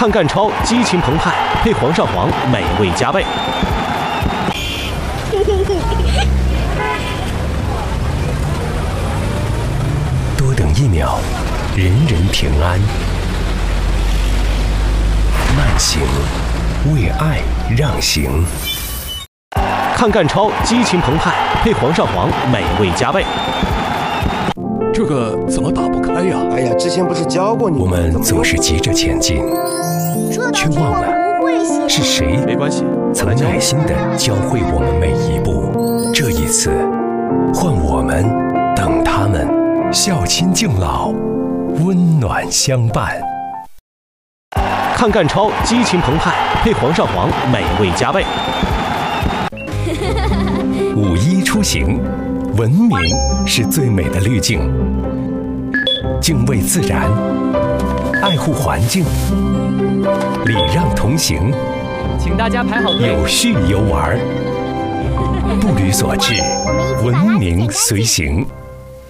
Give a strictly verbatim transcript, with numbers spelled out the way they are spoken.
看干超激情澎湃，配黄鳝黄美味加倍。 多等一秒，人人平安。慢行，为爱让行。 看干超激情澎湃，配黄鳝黄美味加倍。 这个怎么打不开呀？ 哎呀，之前不是教过你？ 我们总是急着前进，却忘了是谁没关系， 曾耐心地教会我们每一步。这一次，换我们等他们，孝亲敬老，温暖相伴。 看干超激情澎湃，配黄鳝黄美味加倍。 五一出行，文明是最美的滤镜。敬畏自然，爱护环境，礼让同行， 请大家排好队， 有序游玩，步履所至，文明随行。